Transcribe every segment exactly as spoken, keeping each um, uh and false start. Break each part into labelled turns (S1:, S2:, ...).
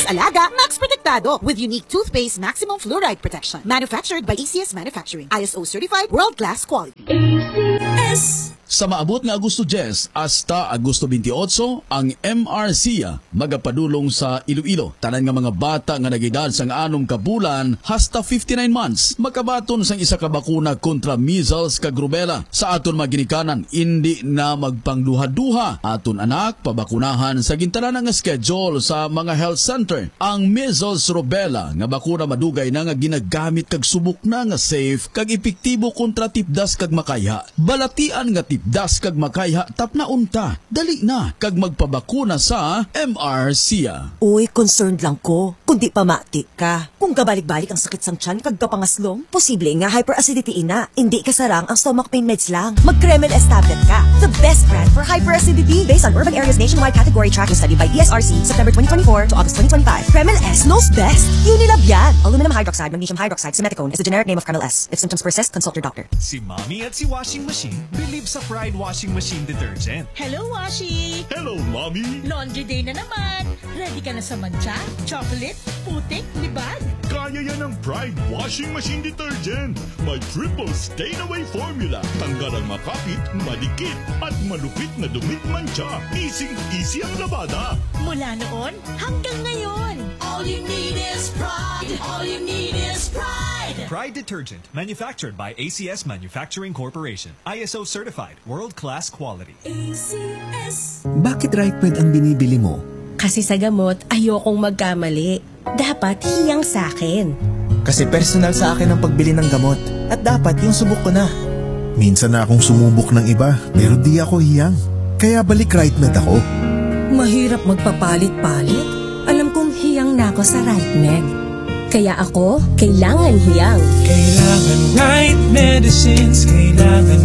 S1: Max Alaga, Max Protektado with unique toothpaste maximum fluoride protection. Manufactured by A C S Manufacturing. I S O certified, world-class quality. A C S.
S2: Sa maabot nga Agosto ten hasta Agosto twenty-eight, ang M R C magapadulong sa Iloilo. Tanan nga mga bata nga nagedad sang anom ka bulan hasta fifty-nine months makabaton sang isa ka bakuna kontra measles kag rubella. Sa aton maginikanan, hindi na magpangduha-duha aton anak pabakunahan sa gintanan nga schedule sa mga health center. Ang measles rubella nga bakuna madugay na nga ginagamit kag subok na nga safe kag epektibo kontra tipdas kag makaya. Balatian nga tipdas kag makaya tapna unta. Dali na kag magpabakuna sa M R C.
S3: Uy, concerned lang ko. Kundi pa mati ka. Kung kabalik-balik ang sakit sang tiyan kag kapangaslong, posible nga hyperacidity ina. Hindi ka sarang ang stomach pain meds lang. Mag-Kremel S tablet ka. The best brand for hyperacidity based on Urban Area's nationwide category tracking study by E S R C September twenty twenty-four to August twenty twenty-five. Kremel S knows best. Unilab yan. Aluminum hydroxide, magnesium hydroxide, simeticone is the generic name of Kremel S. If symptoms persist, consult your doctor.
S4: Si Mommy at si Washing Machine believe sa Pride Washing Machine Detergent.
S5: Hello, Washi!
S4: Hello, Mommy!
S5: Laundry day na naman. Ready ka na sa mancha, chocolate, putik, libag?
S4: Kaya yan ang Pride Washing Machine Detergent. May triple stain-away formula. Tanggal ang makapit, madikit, at malupit na dumit mancha. Easy-easy ang labada.
S5: Mula noon hanggang ngayon. All you need is pride. All you need is pride.
S4: Pride Detergent, manufactured by A C S Manufacturing Corporation. I S O certified, world-class quality.
S5: A C S.
S6: Bakit RightMed ang binibili mo?
S7: Kasi sa gamot, ayokong magkamali. Dapat hiyang sa akin.
S6: Kasi personal sa akin ang pagbili ng gamot. At dapat yung subok ko na.
S8: Minsan na akong sumubok ng iba, pero di ako hiyang. Kaya balik RightMed ako.
S7: Mahirap magpapalit-palit. Alam kong hiyang na ako sa RightMed. Kaya ako, kailangan hiyang.
S9: Kailangan right medicines. Kailangan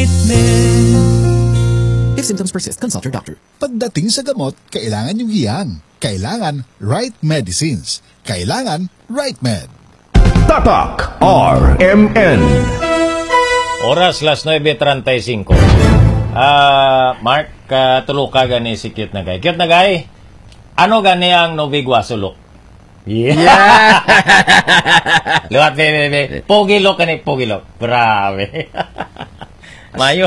S9: RightMed.
S6: If symptoms persist, consult your doctor.
S8: Pagdating sa gamot, kailangan yung hiyang. Kailangan right medicines. Kailangan RightMed.
S10: Tatak R M N.
S11: Oras las nueve treinta y cinco. Ah, uh, Mark, uh, tulo ka gani si cute na guy. Cute na guy, ano gani ang Novigwa sulok? Yeah. yeah. Luwat, bebe, bebe. Pogilok kani, pogilok. Grabe. Mayo.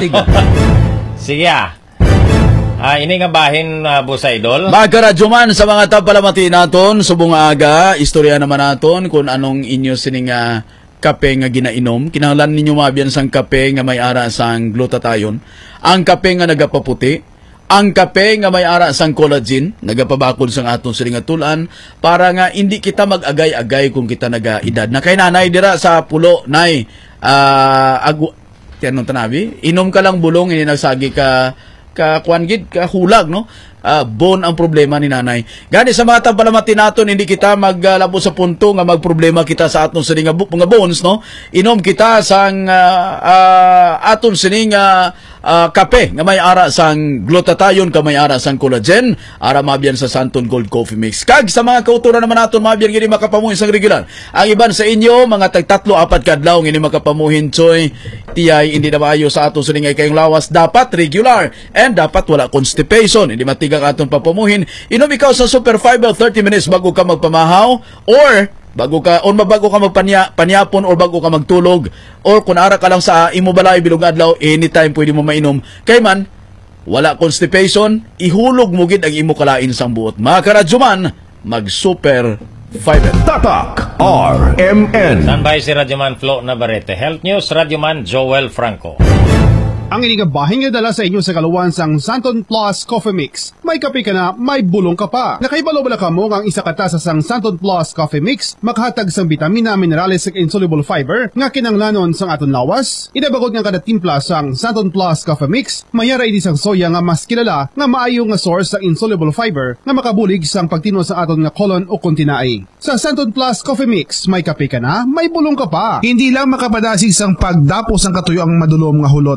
S11: Sige ah. Ah, ini nga bahin uh, Boss Idol.
S2: Magkaradyoman sa mga tapalamati naton subong aga, istorya naman naton kung anong inyo sining uh, kape nga ginainom. Kinahanglan ninyo mabiyan sang kape nga may ara sang glutathione, ang kape nga nagapaputi, ang kape nga may ara sang collagen, nagapabakod sang aton sining tulan para nga hindi kita mag-agay-agay kung kita naga-edad. Na kay nanay dira sa pulo, nay, uh, agu tianong tanabi, inom ka lang bulong, hindi nagsagi ka ka kuangid ka hulag no, uh, bone ang problema ni nanay. Gani sa mga tapalamati naton, hindi kita maglabo uh, sa punto nga magproblema kita sa aton sining nga mga bones no. Inom kita sang uh, uh, aton sining uh, uh, kape nga may ara sang glutathione ka may ara sang collagen ara mabiyan sa Santon Gold Coffee Mix. Kag sa mga kauturan naman naton mabiyan gini makapamuhin sang regular. Ang iban sa inyo mga tag tatlo apat kadlaw ngini makapamuhin choy tiyay hindi na maayo sa aton sining kayong lawas, dapat regular and dapat wala constipation, hindi matigang aton papamuhin. Inom ikaw sa Super Fiber thirty minutes bago ka magpamahaw or bago ka or mabago ka magpanya panyapon or bago ka magtulog or kung ara ka lang sa imo balay bilog adlaw, anytime pwede mo mainom. Kay man wala constipation, ihulog mo gid ang imo kalain sang buot. Mga karadyoman, mag Super Fiber.
S10: Tatak R M N.
S11: Standby si Radyoman Flo Navarrete. Health News, Radyoman Joel Franco.
S12: Ang inigabahin nga dala sa inyo sa kaluwan sang Santon Plus Coffee Mix. May kape ka na, may bulong ka pa. Nakaibalo-bala ka mo ang isa katasa sang Santon Plus Coffee Mix, makahatag sang vitamina, minerales ug insoluble fiber nga kinanglanon sang aton lawas. Idabagod nga kada timpla sang Santon Plus Coffee Mix, mayara idi sang soya nga mas kilala nga maayo nga source sa insoluble fiber nga makabulig sang pagtino sa aton nga colon o kuntinae. Sa Santon Plus Coffee Mix, may kape ka na, may bulong ka pa. Hindi lang makapadasig sang pagdapo sang katuyo ang madulom nga hulot, ini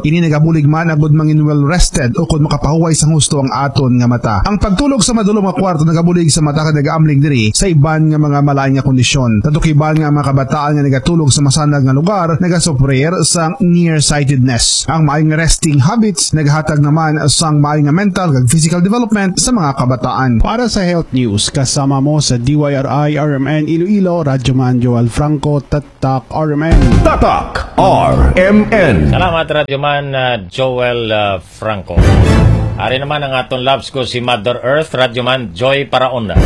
S12: makabulig man agud mangin well rested o kung makapahuway sang husto ang aton nga mata. Ang pagtulog sa madulom nga kwarto nagabulig sa mata kad nagaamling diri sa iban nga mga malain nga kondisyon. Tatukiban nga mga kabataan nga nagatulog sa masanag nga lugar nagasuprir sa nearsightedness. Ang maayong resting habits naghatag naman sang maayong mental kag physical development sa mga kabataan. Para sa Health News kasama mo sa D Y R I R M N Iloilo, Radyoman Joel Franco, Tatak R M N.
S10: Tatak R M N.
S11: Salamat Radyoman uh, Joel uh, Franco. Ari naman ang aton labs ko si Mother Earth, Radyoman Joy Paraonda.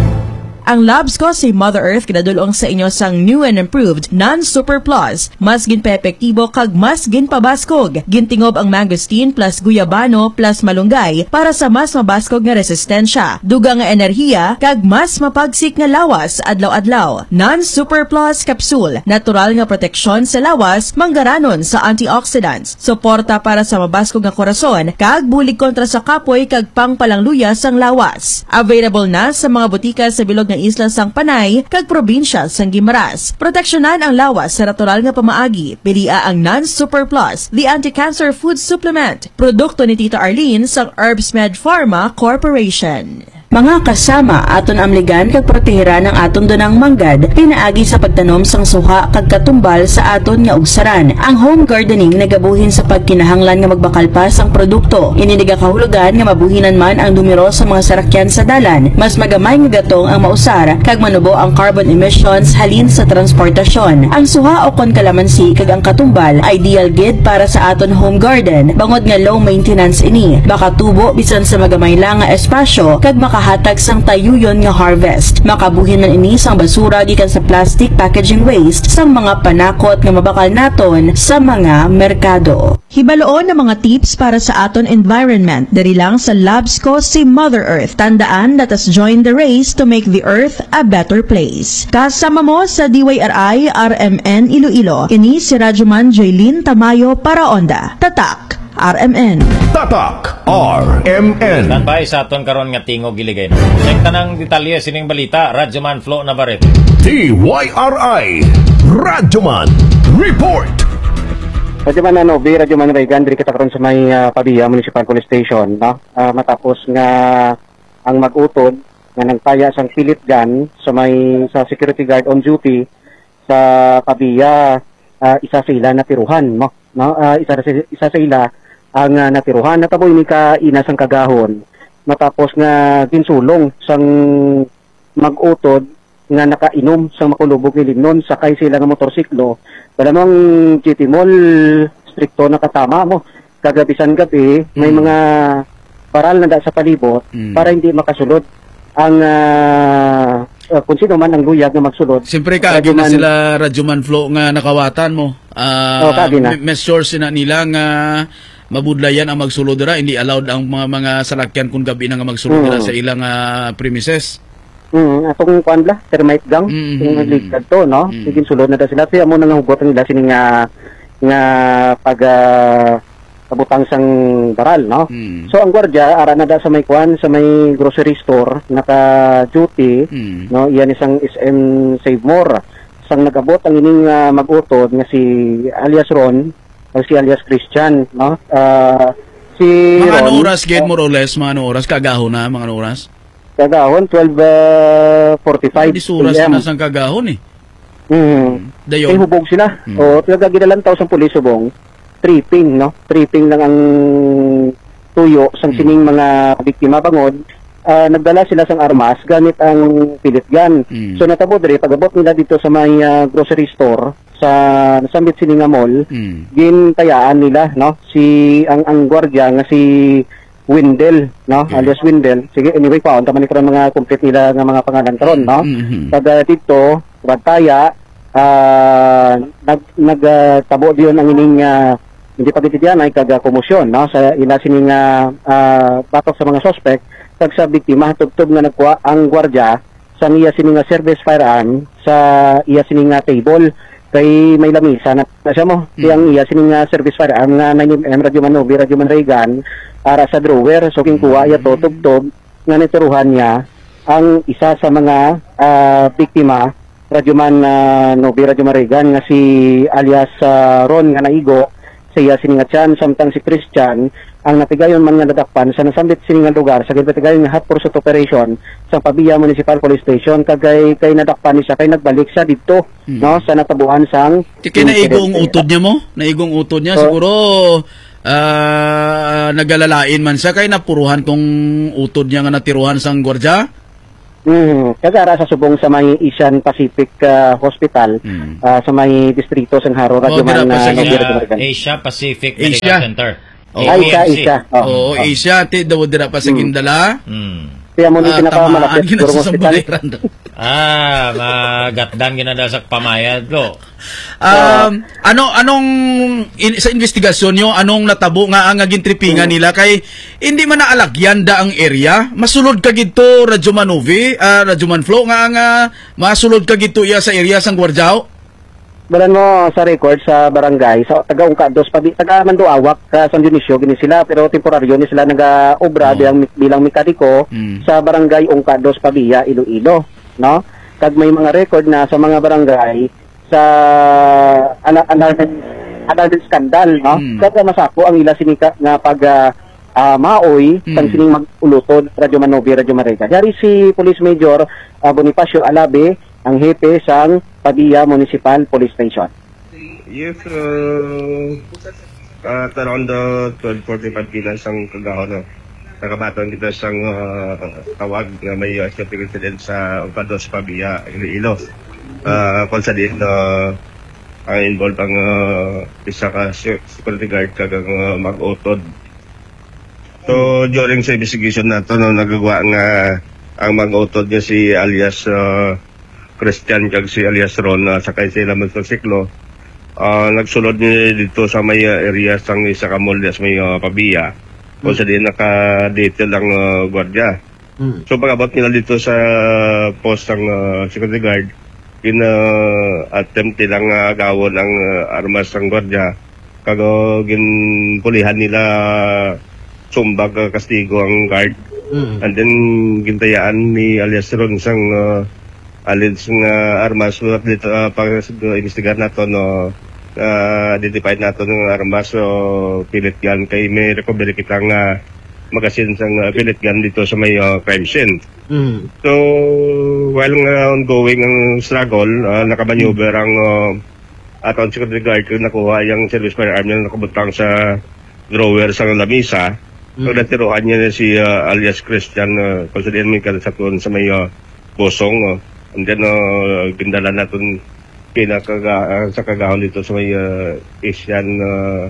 S13: Ang labs ko si Mother Earth kinadulong sa inyo sang new and improved non-super plus. Mas ginpa-epektibo kag mas ginpabaskog. Gintingob ang mangosteen plus guyabano plus malunggay para sa mas mabaskog nga resistensya. Dugang nga enerhiya kag mas mapagsik nga lawas adlaw-adlaw. Non-super plus capsule. Natural nga proteksyon sa lawas manggaranon sa antioxidants. Suporta para sa mabaskog nga korason kag bulig kontra sa kapoy kag pangpalangluya sang lawas. Available na sa mga butika sa bilog ng isla sang Panay kag probinsya sang Guimaras. Proteksyonan ang lawas sa natural nga pamaagi. Pilia ang Non-Super Plus, the anti-cancer food supplement. Produkto ni Tita Arlene sang Herbsmed Pharma Corporation. Mga kasama, aton amligan kag proteheran ang aton dunang manggad pinaagi sa pagtanom sang suha kag katumbal sa aton nga ugsaran. Ang home gardening nagabuhin sa pagkinahanglan nga magbakal pa sang produkto. Ini nagakahulugan nga mabuhinan man ang dumiro sa mga sarakyan sa dalan. Mas magamay nga gatong ang mausar kag manubo ang carbon emissions halin sa transportasyon. Ang suha o kon kalamansi kag ang katumbal ideal gid para sa aton home garden. Bangod nga low maintenance ini. Baka tubo bisan sa magamay lang nga espasyo kag maka hatag sang tayuyon nga harvest. Makabuhin man ini sang basura gikan sa plastic packaging waste sang mga panakot nga mabakal naton sa mga merkado. Hibaloon na mga tips para sa aton environment diri lang sa labs ko si Mother Earth. Tandaan, let us join the race to make the earth a better place. Kasama mo sa D Y R I R M N Iloilo. Ini si Radyoman Jaylin Tamayo Paraonda. Tatak R M N.
S10: Tatak R M N.
S11: Standby sa aton karon nga tingog giligay na. Check tanang detalye sining balita, Radyoman Flo Navarrete.
S10: D Y R I Radyoman Report.
S14: Radyoman ano, B, Radyoman Regan, diri kita karon sa may uh, Pabia Municipal Police Station, no? Uh, matapos nga ang mag-utod nga nagtaya sang pilit gun sa may sa security guard on duty sa Pabia, uh, isa sa ila natiruhan, no? No, uh, isa isa sa ila ang uh, natiruhan. Nataboy ni ka ina sang kagahon matapos nga ginsulong sang mag-utod nga nakainom sang makulubog ni Lignon sakay sila nga motorsiklo. Dalamang G T Mall strikto nakatama mo kagabisan gabi mm. may mga paral na da sa palibot mm. para hindi makasulod ang uh, uh, kung sino man ang luyag na magsulod.
S2: Siyempre kaagi na sila Radyoman Flo nga nakawatan mo. Uh,
S14: oh, kaagi na.
S2: Mes sure sina nila nga mabudlayan ang magsulod dira, hindi allowed ang mga, mga salakyan kung gabi na nga magsulod dira mm. sa ilang uh, premises.
S14: Mm, atong kuan bla, termite gang, mm -hmm. yung ligad to, no? Mm. Sige sulod na da sila. Siya mo nang hugot nila sini nga nga pag uh, kabutang sang baral, no? Mm. So ang gwardiya ara na da sa may kuan sa may grocery store naka duty, mm. no? Iyan isang S M Save More. Sang nagabot ang ining uh, mag-utod nga si alias Ron o si alias Christian, no? Uh, si
S2: mga
S14: Ron,
S2: oras get more or less, mga oras kagahon na mga oras.
S14: Kagahon, twelve forty-five
S2: Hindi suras na sang kagahon eh.
S14: Hmm.
S2: Dayon.
S14: Kaya hubog sila. Hmm. O, talaga ginalang tao sa pulis subong. Tripping, no? Tripping lang ang tuyo sang hmm. sining mga biktima bangod. Uh, nagdala sila sang armas gamit ang pilit gun. Hmm. So natabo diri pagabot nila dito sa may uh, grocery store sa nasambit sining nga mall. Hmm. Gintayaan nila, no? Si ang ang gwardiya nga si Windel, no? Okay. Alias Windel. Sige, anyway, paon taman ni karon mga complete nila nga mga pangalan karon, no? Mm-hmm. Pag dito, Bantaya, uh, nag nagtabo uh, diyon ang ining uh, hindi pa gitidian ay kaga komosyon, no? Sa ila sining uh, uh, batok sa mga suspect kag sa biktima tugtog nga nagkuha ang gwardiya sa iya sining uh, service firearm sa iya sining uh, table kay may lamisa na siya mo mm-hmm. yang iya sining uh, service firearm nga nine M M Radyoman Novi Radyoman Regan para sa drawer, so kingkuha iya to tugtog nga nituruhan niya ang isa sa mga uh, biktima Radyoman uh, Novi Radyoman Regan nga si alias uh, Ron nga naigo sa siya siningatyan samtang si Christian ang napigayon man nga nadakpan sa nasambit sini nga lugar sa gipatigayon nga hot pursuit operation sa Pabia Municipal Police Station kagay kay nadakpan ni siya kay nagbalik siya dito hmm. no sa natabuhan sang
S2: kay naigong utod niya mo naigong utod niya so, siguro uh, nagalalain man siya kay napuruhan tong utod niya nga natiruhan sang gwardiya.
S14: Hmm, kagara sa subong sa may Asian Pacific uh, Hospital hmm. uh, sa may distrito sang Haro Radyo man na
S11: Asia, Asia Pacific Medical
S2: Asia.
S11: Center.
S2: Oh,
S14: Asia, Asia.
S2: Oo, oh, oh. Asia ti daw dira pa sa Gindala.
S11: Hmm.
S14: Kaya mo ni pinakamalapit
S2: sa hospital.
S11: Ah, magatdan ginada sa pamayad lo.
S2: Um, ano anong in, sa investigasyon nyo anong natabo nga ang gintripingan hmm. nila kay hindi man naalagyan da ang area masulod ka gito Radyo Manovi, uh, Radyo Manflo nga nga masulod ka gito iya sa area sang Guardiao.
S14: Balan mo sa record sa barangay sa taga Ungkados pabi taga Manduawak uh, San Dionisio gini sila pero temporaryo ni sila naga-obra oh. bilang bilang mekaniko mm. sa barangay Ungkados Pabia Iloilo no kag may mga record na sa mga barangay sa alarming alarming skandal no mm. kag masako ang ila sinika nga pag uh, uh, maoy mm. sang sining magulutod Radyo Manovi Radyo Marega dari si Police Major uh, Bonifacio Alabe ang hepe sang Pabia Municipal Police Station.
S15: Yes, uh, at around the twelve forty-five kilas ang kagahon. Nakabaton dito sang uh, tawag na may uh, traffic incident sa Ungkados Pabia, Iloilo. Uh, kung sa din, uh, ang involved ang uh, isa ka security guard kagang uh, mag-utod. So, during sa investigation na ito, no, nagagawa nga ang mag-utod niya si alias uh, Christian kag si alias Ron uh, sakay sila motorsiklo uh, nagsulod ni dito sa may uh, area sang isa ka mall sa may uh, Pabia mm. kung sa din naka-detail ang uh, gwardiya mm. so pag-abot nila dito sa post ng uh, security guard in uh, attempt nilang uh, agawon ang uh, armas ng gwardiya kag uh, ginpulihan nila sumbag uh, kastigo ang guard mm. and then gintayaan ni alias Ron sang uh, alins nga armas so dito uh, pag uh, investigar nato no uh, identified nato ng armas so pellet gun kay may recovery kita nga magasin sang uh, pellet gun dito sa may uh, crime scene. Mm. So while nga ongoing ang struggle uh, nakamaneuver ang uh, aton security guard kung nakuha yung service firearm na nakabutang sa drawer sa lamisa. Mm. So natiruhan niya na si uh, alias Christian uh, kung sa din may kalasakon sa may uh, Bosong uh, and then uh, gindala natin pinakaga uh, sa kagahon dito sa may uh, Asian uh,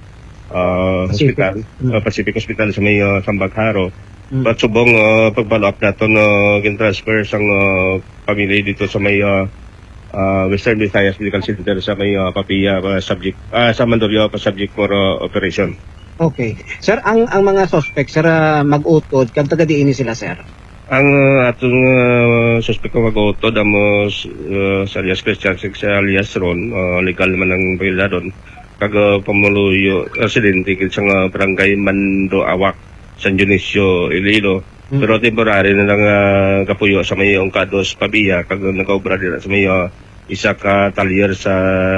S15: uh, Hospital mm. uh, Pacific Hospital sa may uh, Sambagharo mm. but subong uh, pag-follow up natin uh, gin-transfer sang uh, pamilya dito sa may uh, uh, Western Visayas Medical Center sa may uh, Papia uh, subject uh, sa Mandurrio pa subject for uh, operation.
S16: Okay. Sir, ang ang mga suspect sir uh, mag-utod kan taga diini sila sir?
S15: Ang uh, atong uh, suspect ko mag-utod amo uh, sa alias Christian sa alias Ron uh, legal man ang pila doon kag uh, pamuluyo residente sa uh, barangay Manduawak San Dionisio Iloilo hmm. pero temporary na lang uh, kapuyo sa may Ungkados Pabia kag nag-obra dira sa may uh, isa ka talyer sa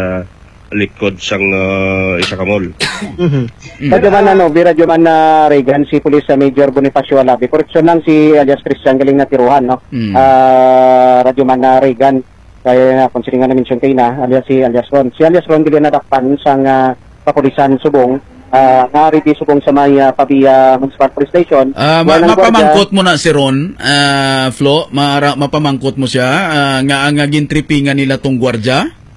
S15: likod sang uh, isa ka mall.
S14: Mm-hmm. Radyo man ano, Radyo man na Reagan, si Police Major Bonifacio Alabi. Correction lang si alias Christian galing na tiruhan, no? Mm. Uh, Radyo man na Reagan, kaya kung sila nga na-mention kayo na, alias si alias Ron. Si alias Ron galing nadakpan sang uh, kapulisan subong, uh, nga-ready subong sa may uh, Pabia Municipal Police Station.
S2: Uh, ma mapamangkot mo na si Ron, uh, Flo, ma mapamangkot mo siya, uh, nga ang gintripingan nila tong gwardya?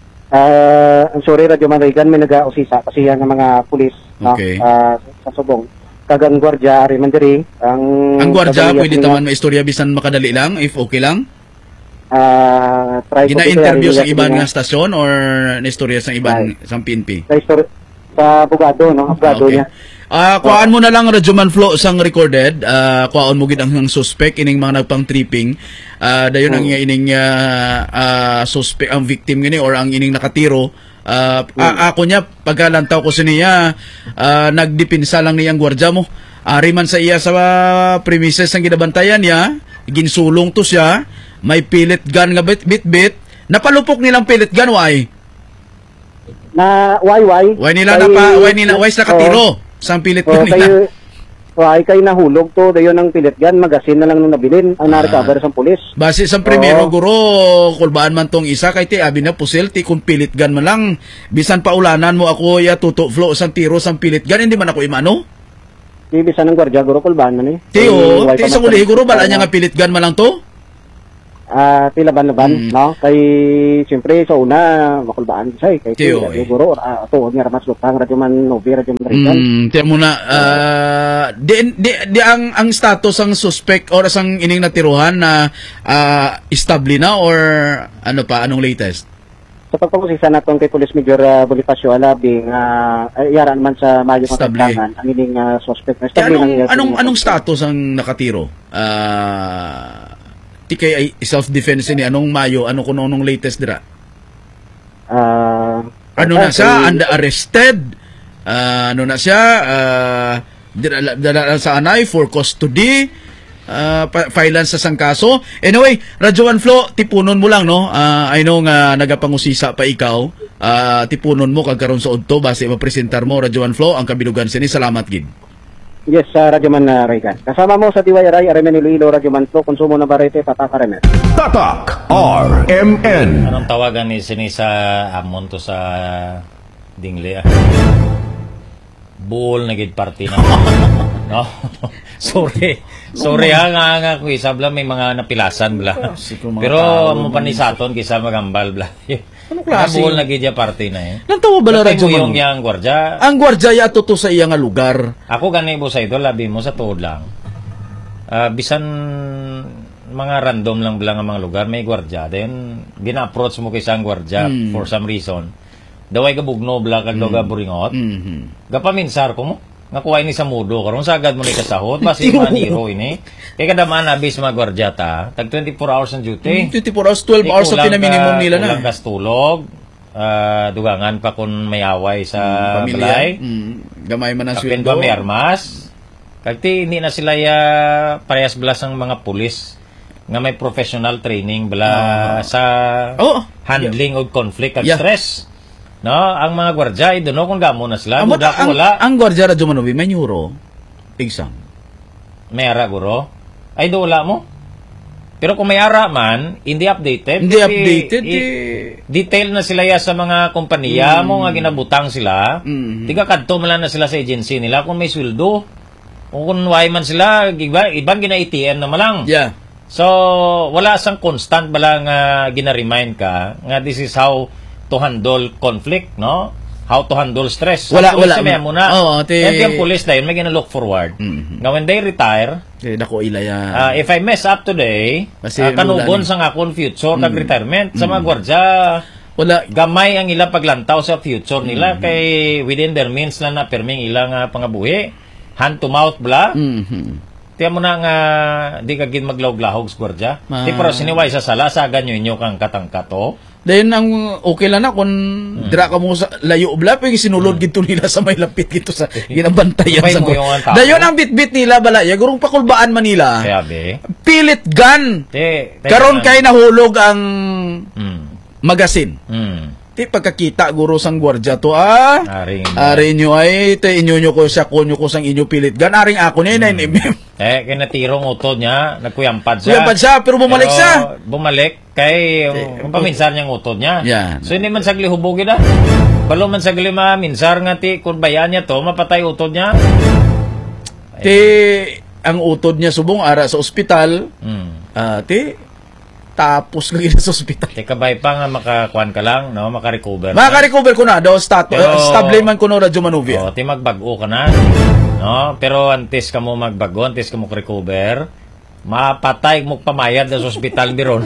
S14: Uh, I'm sorry, Radyo Manrigan, may nag-ausisa kasi yan ng mga pulis
S2: okay.
S14: no? uh, sa subong. Kagang gwardya, ari man diri. Ang,
S2: ang gwardya, pwede taman maistorya bisan makadali lang, if okay lang?
S14: Uh,
S2: Gina-interview sa ibang nga stasyon or na-istorya sa ibang right. sa P N P?
S14: Sa, sa abogado, no? Abogado
S2: okay.
S14: niya.
S2: Uh, kuhaan mo na lang Radyo Manflo sang recorded, uh, kuhaan mo gid ang, ang suspect ining mga nagpang tripping. Uh, dayon hmm. ang ining uh, uh, suspect ang victim gini or ang ining nakatiro. Uh, hmm. uh, ako niya pagkalantaw ko sa niya uh, nagdipinsa lang niyang gwardya mo. Ari man sa iya sa uh, premises ang ginabantayan niya, ginsulong to siya, may pellet gun nga bit bit bit. Napalupok nilang pellet gun why?
S14: Na why why?
S2: Why nila na pa, why nila, why sa katiro? Sang pilit
S14: oh,
S2: nila.
S14: Kayo, why kay nahulog to, dayon ang pilit gan, magasin na lang nung nabilin, ang
S2: Ah.
S14: na-recover sa pulis.
S2: Base sa primero, guro, kulbaan man tong isa, kay ti, abi na pusil, ti, kung pilit gan man lang, bisan pa ulanan mo ako, ya, tuto, flow, sang tiro, sang pilit gan, hindi man ako imano?
S14: Di, bisan ng gwardiya, guro, kulbaan man eh.
S2: Ti, o,
S14: Why
S2: ti,
S14: pa
S2: isang
S14: man-
S2: uli, guro, bala niya nga pilit gan man lang to?
S14: Ah, ti laban-laban,
S2: Mm.
S14: no? Kay, siyempre, sa una, makulbaan siya eh. Kay,
S2: Tiyo,
S14: ti,
S2: eh.
S14: guro, ah, tuod nga ramas lutang, radyo man, novi, radyo man rigan.
S2: Hmm, tiyan mo na, ah, di, di, di ang, ang status ang suspect or sang ining natiruhan na ah, establi na or ano pa, anong latest?
S14: Sa pagpapusisa natin kay Police Major uh, Bonifacio Alabi, nga uh, yaran man sa Mayo
S2: Establi.
S14: Katangan, ang ining uh, suspect.
S2: Eh,
S14: Establi
S2: anong,
S14: ng-
S2: anong, anong status ang nakatiro? Ah, ti kay ay self-defense ni anong Mayo, ano kuno anong latest dira?
S14: Ah,
S2: Ano na siya? Under arrested? Ah, ano na siya? Ah, dala, dala sa anay for custody? Ah, pa- filean sa sang kaso? Anyway, Radyo One Flow, tipunon mo lang, no? Ah, I know nga nagapangusisa pa ikaw. Ah, tipunon mo kagkaroon sa udto base mapresentar mo Radyo One Flow ang kabilugan sini. Salamat gid.
S14: Yes, sa Radyo Man uh, Regan. Kasama mo sa D Y R I, Aremen Iloilo, Radyo Man Pro, konsumo na barete, pataka remen.
S10: Tatak R M N.
S11: Anong tawagan ni sini sa amon to sa Dingle? ah? Bull na gid party na. No? Sorry. Sorry ha nga nga ko isabla may mga napilasan bla. Pero mo panisaton kisa magambal bla.
S2: Anong klase?
S11: Bull na gid ya party na eh.
S2: Nantawa ba na
S11: Kasi
S2: Radyo
S11: yung
S2: Man?
S11: yang gwardya.
S2: Ang gwardya ya to sa iya nga lugar.
S11: Ako gani bo sa idol labi mo sa tuod lang. Ah, bisan mga random lang bala nga mga lugar may gwardya then gina-approach mo kay isang gwardya
S2: Mm.
S11: for some reason. Daway ka bugno bala kag mm. buringot.
S2: Mm-hmm.
S11: Gapaminsar ko mo. Nga kuha ini sa mudo karon sagad mo ni kasahod basi maniro ini. Kay kada man abis mga gwardya ta tag twenty-four hours ang duty.
S2: Mm, twenty-four hours, twelve hours ang pinaminimum nila na.
S11: Kulang kas tulog. ah, dugangan pa kun may away sa
S2: Mm, pamilya.
S11: balay.
S2: Mm, gamay man ang
S11: Kapin
S2: sweldo.
S11: ba may armas? Kagti hindi na sila ya parehas blas ang mga pulis nga may professional training bala
S2: Ah.
S11: sa
S2: Oh,
S11: handling og conflict ag
S2: Yeah.
S11: stress. No, ang mga gwardya I don't know kung gamo na sila.
S2: Amo
S11: Duda ko
S2: ang,
S11: wala.
S2: ang gwardya Radyo Manovi may neuro exam.
S11: May ara guro. Ay do wala mo. Pero kung may ara man, hindi updated.
S2: Hindi
S11: Kasi
S2: updated,
S11: i-
S2: eh.
S11: detail na sila ya sa mga kompanya
S2: Mm.
S11: mo nga ginabutang sila.
S2: Mm.
S11: Tiga kadto man lang na sila sa agency nila kung may sweldo. O kung why man sila, iba, ibang gina-A T M na malang.
S2: Yeah.
S11: So, wala sang constant bala nga gina-remind ka nga this is how to handle conflict, no? How to handle stress.
S2: Wala,
S11: Ang
S2: wala.
S11: police may muna.
S2: Oo, ti-
S11: Yan yung police na yun, may gina-look forward.
S2: Mhm.
S11: Now, when they retire,
S2: Eh, dako ilaya.
S11: uh, if I mess up today,
S2: Kasi
S11: uh, kanugon
S2: wala ni-
S11: sa akong future kag
S2: Mm.
S11: retirement. Sa mga
S2: Mm.
S11: gwardya,
S2: wala.
S11: gamay ang ilang paglantaw sa future nila
S2: Mm.
S11: kay within their means lang na perming ilang uh, pangabuhi. Hand to mouth bla.
S2: Mhm.
S11: Tiyan mo na nga, di ka gin maglawg-lahog sa gwardya.
S2: Ma-
S11: Di pero siniway sa sala, sa ganyo inyo kang katangkato.
S2: Then ang okay lang na kung dira ka mo sa layo bla pag sinulod gito nila sa may lapit gito sa ginabantayan
S11: Sabay
S2: sa
S11: mo yung ang tao.
S2: dayon ang bitbit nila balaya gurong pakulbaan Manila.
S11: Kaya be.
S2: Pilit gun.
S11: Te, te-
S2: Karon kay nahulog ang
S11: Hmm.
S2: magasin.
S11: Hmm.
S2: Ti pagkakita guro sang gwardya to ah.
S11: Aring.
S2: Ari nyo ay te inyo nyo ko sa konyo ko sang inyo pilit gun aring ako ni nine mm.
S11: Eh, kaya natirong utod niya, nagkuyampad siya.
S2: Kuyampad siya, pero bumalik
S11: Pero
S2: siya.
S11: Bumalik kay um, paminsan niyang utod niya.
S2: Yan.
S11: So hindi man sagli hubugin ah. Balo man sagli maminsar nga ti kung bayan niya to, mapatay utod niya.
S2: Ti ang utod niya subong ara sa ospital.
S11: Hmm.
S2: Ah, ti tapos lagi na sa ospital.
S11: Te kabay pa nga makakuan ka lang, no, maka-recover.
S2: Maka-recover ko na daw stat
S11: Pero-
S2: uh, stable man ko no Radyo Manovi.
S11: Oh, ti magbago ka na. No, pero antes ka mo magbago, antes ka mo recover, mapatay mo pamayad sa ospital biron.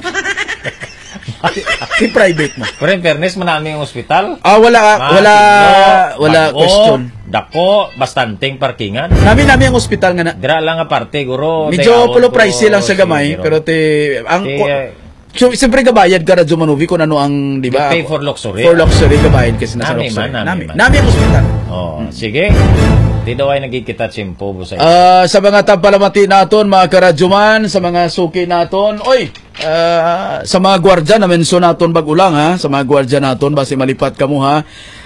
S2: Ti private mo.
S11: Pero in fairness, manami yung ospital.
S2: Ah, wala wala wala
S11: bago,
S2: question.
S11: Dako, bastanting parkingan.
S2: Nami nami ang ospital nga na.
S11: Dira lang nga parte, guro.
S2: Medyo pulo pricey lang sa gamay, pero ti ang
S11: Ti,
S2: ko-
S11: eh,
S2: so, siyempre gabayad ka Radyo Manovi kung ano ang, di ba?
S11: You pay for luxury.
S2: For luxury, gabayad kasi nasa
S11: Nami
S2: luxury.
S11: man, nami man.
S2: Nami ang ospital.
S11: Oh, sige. Di daw ay nagkikita chimpo bu sa
S2: Ah, sa mga tampalamati naton, mga karadyoman, sa mga suki naton, oy, ah, sa mga gwardya na menso naton bagulang ha, sa mga gwardya naton, basi malipat kamo ha.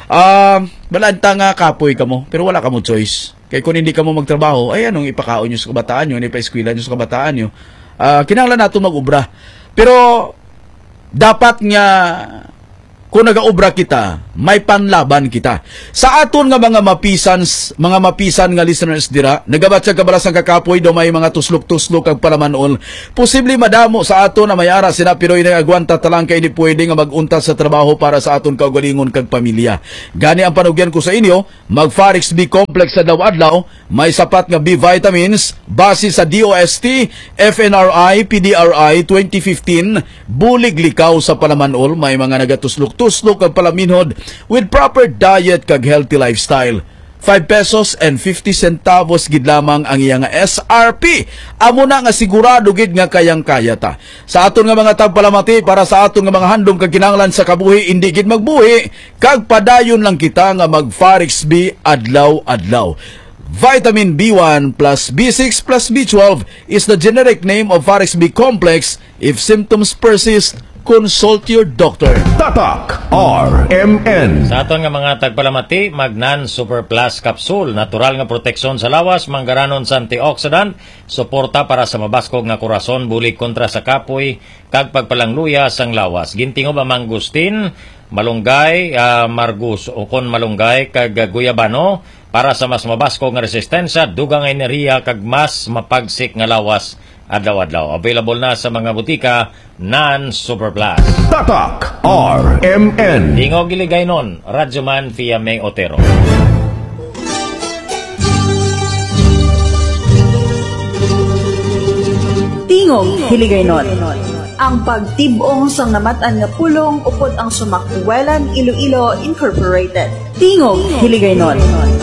S2: Ah, uh, balanta nga kapoy ka mo, pero wala ka mo choice. Kaya kung hindi ka mo magtrabaho, ay anong ipakaon nyo sa kabataan nyo, ano ipa-eskwela nyo sa kabataan nyo. Uh, kinahanglan nato mag-ubra. Pero dapat nga kung nagaobra kita, may panlaban kita. Sa aton nga mga mapisan, mga mapisan nga listeners dira, nagabatsa kabalas ang kakapoy do may mga tuslok-tuslok kag palamanol. Posible madamo sa aton na may ara sina pero inagwanta talang kay ni pwede nga magunta sa trabaho para sa aton kaugalingon kag pamilya. Gani ang panugyan ko sa inyo, mag Farix B Complex sa daw-adlaw, may sapat nga B vitamins base sa D O S T, F N R I, P D R I twenty fifteen, bulig likaw sa palamanol, may mga nagatuslok-tuslok kag palaminhod with proper diet kag healthy lifestyle. five pesos and fifty centavos gid lamang ang iya nga S R P. Amo na nga sigurado gid nga kayang-kaya ta. Sa aton nga mga tagpalamati para sa aton nga mga handom kag kinahanglan sa kabuhi, indi gid magbuhi kag padayon lang kita nga mag Farix B adlaw-adlaw. Vitamin B one plus B six plus B twelve is the generic name of Farix B Complex. If symptoms persist, consult your doctor.
S10: Tatak R M N.
S11: Sa aton nga mga tagpalamati, Magnan Super Plus Capsule, natural nga proteksyon sa lawas, manggaranon sa antioxidant, suporta para sa mabaskog nga korason, bulig kontra sa kapoy, kag pagpalangluya sang lawas. Gintingob ang mangustin, malunggay, uh, margus o kon malunggay kag guyabano para sa mas mabaskog nga resistensya, dugang enerhiya kag mas mapagsik nga lawas adlaw-adlaw. Available na sa mga butika nan Super Plus.
S10: Tatak R M N.
S11: Tingog giligay nun, Radyoman via May Otero.
S17: Tingog hiligaynon. Ang pagtibong sang namatan nga pulong upod ang Sumakwelan Iloilo Incorporated. Tingog hiligaynon.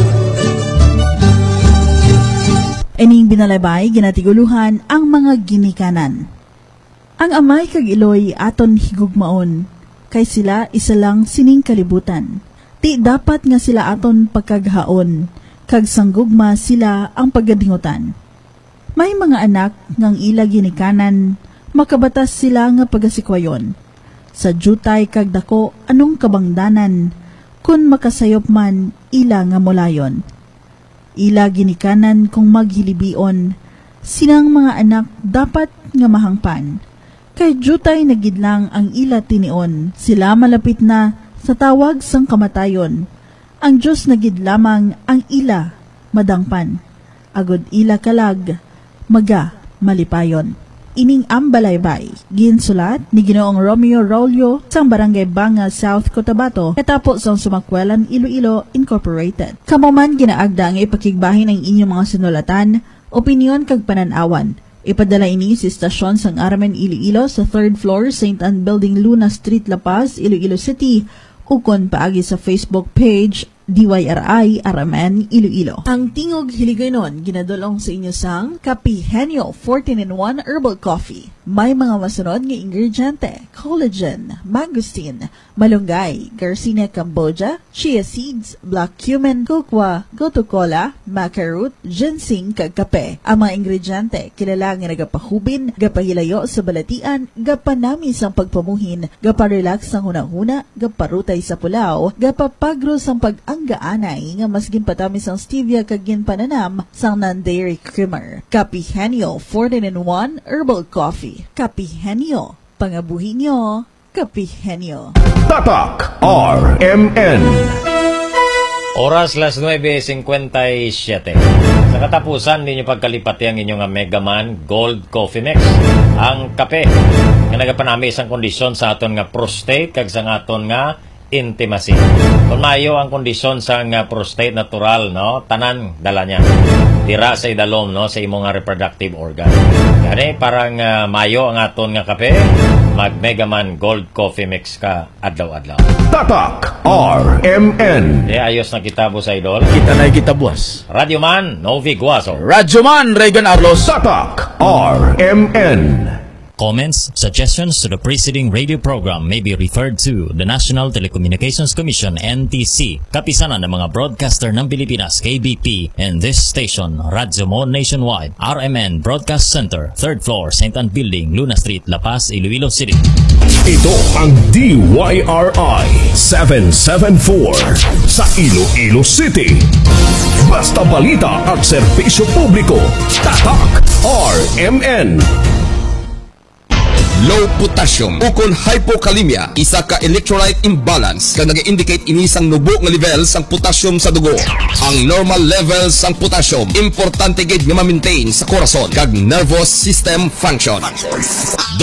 S18: Ining binalabay ginatiguluhan ang mga ginikanan. Ang amay kag iloy aton higugmaon, kay sila isa lang sining kalibutan. Ti dapat nga sila aton pagkaghaon, kag sanggugma sila ang paggadingutan. May mga anak ngang ila ginikanan, makabatas sila nga pagasikwayon. Sa jutay kag dako anong kabangdanan, kun makasayop man ila nga molayon. Ila ginikanan kung maghilibion, sinang mga anak dapat nga mahangpan. Kay jutay nagidlang ang ila tinion, sila malapit na sa tawag sang kamatayon. Ang Diyos nagid lamang ang ila madangpan. Agod ila kalag, maga malipayon. Ining ambalaybay, ginsulat ni Ginoong Romeo Rolyo sang Barangay Banga, South Cotabato, katapos ang Sumakwelan Iloilo Incorporated. Kamuman ginaagda ang ipakigbahin ang inyong mga sinulatan, opinyon kag pananawan. Ipadala ini sa istasyon sang Aramen Iloilo sa third floor, Saint Anne Building, Luna Street, La Paz, Iloilo City, ukon paagi sa Facebook page D Y R I Aramen Iloilo. Ang tingog hiligaynon ginadulong sa inyo sang Kapihenyo fourteen in one Herbal Coffee. May mga masunod nga ingrediente: collagen, mangosteen, malunggay, garcinia cambogia, chia seeds, black cumin, kokwa, gotu kola, maca root, ginseng kag kape. Ang mga ingrediente kilala nga nagapahubin, gapahilayo sa balatian, gapanami sang pagpamuhin, gaparelax sang hunahuna, gaparutay sa pulaw, gapapagro sang pag-anggaanay nga mas ginpatamis ang stevia kag ginpananam sang non-dairy creamer. Kapihenyo fourteen in one Herbal Coffee. Kapihenyo, pangabuhi nyo, Kapihenyo.
S10: Tatak R M N.
S11: Oras las nueve fifty-seven. Sa katapusan, ninyo pagkalipati ang inyong Megaman Gold Coffee Mix. Ang kape nga nagapanami isang kondisyon sa aton nga prostate kag sa aton nga intimacy. Kung mayo ang kondisyon sa nga prostate natural, no, tanan dala niya. Tira sa idalom, no, sa imong nga reproductive organ. Kani parang uh, mayo ang aton nga kape, mag Megaman Gold Coffee Mix ka adlaw-adlaw.
S10: Tatak R M N.
S11: Di ayos na kitabo sa idol.
S2: Kita na kita buwas.
S11: Radyoman Novi Guaso.
S2: Radyoman Regan Arlos.
S10: Tatak R M N.
S19: Comments, suggestions to the preceding radio program may be referred to the National Telecommunications Commission N T C, kapisanan ng mga broadcaster ng Pilipinas K B P, and this station, Radyo Mo Nationwide, R M N Broadcast Center, third floor, Saint Anne Building, Luna Street, La Paz, Iloilo City.
S10: Ito ang D Y R I seven seven four sa Iloilo City. Basta balita at serbisyo publiko. Tatak R M N.
S20: Low potassium ukon hypokalemia, isa ka electrolyte imbalance kag nag-indicate ini sang nubo nga level sang potassium sa dugo. Ang normal level sang potassium importante gid nga ma-maintain sa korason kag nervous system function.